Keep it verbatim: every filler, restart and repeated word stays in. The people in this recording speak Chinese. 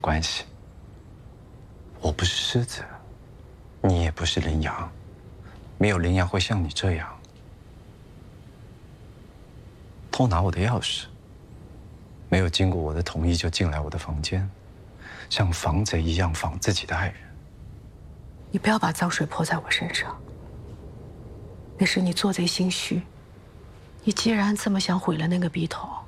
关系。我不是狮子，你也不是羚羊，没有羚羊会像你这样偷拿我的钥匙，没有经过我的同意就进来我的房间，像防贼一样防自己的爱人。 你不要把脏水泼在我身上，那是你做贼心虚。你既然这么想毁了那个笔筒，